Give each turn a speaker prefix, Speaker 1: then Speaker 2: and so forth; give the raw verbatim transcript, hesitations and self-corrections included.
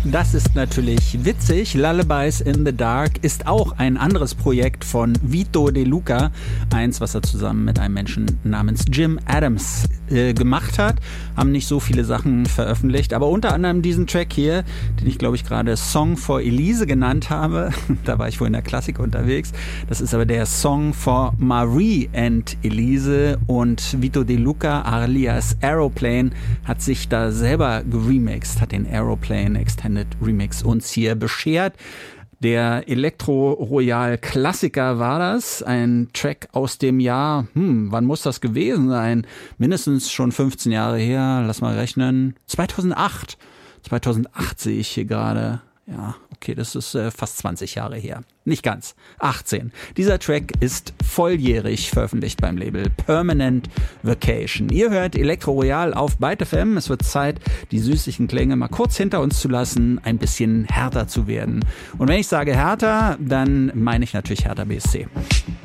Speaker 1: Das ist natürlich witzig. Lullabies in the Dark ist auch ein anderes Projekt von Vito De Luca. Eins, was er zusammen mit einem Menschen namens Jim Adams äh, gemacht hat. Haben nicht so viele Sachen veröffentlicht, aber unter anderem diesen Track hier, den ich glaube ich gerade Song for Elise genannt habe. Da war ich vorhin in der Klassik unterwegs. Das ist aber der Song for Marie and Elise, und Vito De Luca alias Aeroplane hat sich da selber geremixed, hat den Aeroplane Extended Remix uns hier beschert. Der Elektro-Royal-Klassiker war das, ein Track aus dem Jahr, hm, wann muss das gewesen sein? Mindestens schon fünfzehn Jahre her, lass mal rechnen, zweitausendacht. zweitausendacht sehe ich hier gerade. Ja, okay, das ist äh, fast zwanzig Jahre her. Nicht ganz, achtzehn. Dieser Track ist volljährig veröffentlicht beim Label Permanent Vacation. Ihr hört Elektro Royal auf Byte F M. Es wird Zeit, die süßlichen Klänge mal kurz hinter uns zu lassen, ein bisschen härter zu werden. Und wenn ich sage härter, dann meine ich natürlich Hertha B S C.